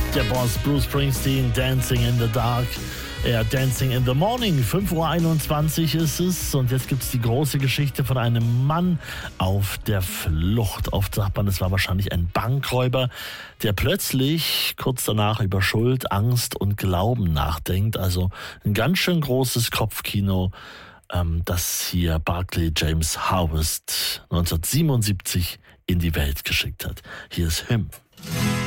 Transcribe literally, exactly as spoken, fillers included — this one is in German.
Der Boss Bruce Springsteen, Dancing in the Dark. Ja, Dancing in the Morning, fünf Uhr einundzwanzig ist es. Und jetzt gibt es die große Geschichte von einem Mann auf der Flucht. Oft sagt man, es war wahrscheinlich ein Bankräuber, der plötzlich kurz danach über Schuld, Angst und Glauben nachdenkt. Also ein ganz schön großes Kopfkino, ähm, das hier Barclay James Harvest neunzehnhundertsiebenundsiebzig in die Welt geschickt hat. Hier ist Him.